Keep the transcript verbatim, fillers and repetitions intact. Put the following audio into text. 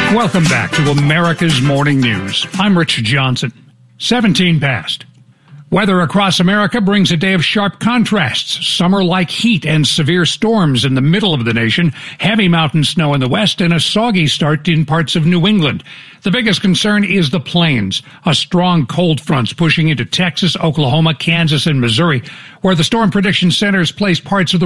Welcome back to America's Morning News. I'm Rich Johnson. seventeen past. Weather across America brings a day of sharp contrasts. Summer-like heat and severe storms in the middle of the nation, heavy mountain snow in the west, and a soggy start in parts of New England. The biggest concern is the plains. A strong cold front's pushing into Texas, Oklahoma, Kansas, and Missouri, where the Storm Prediction Center has placed parts of the